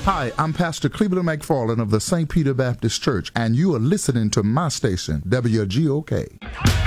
Hi, I'm Pastor Cleveland McFarland of the St. Peter Baptist Church, and you are listening to my station, WGOK.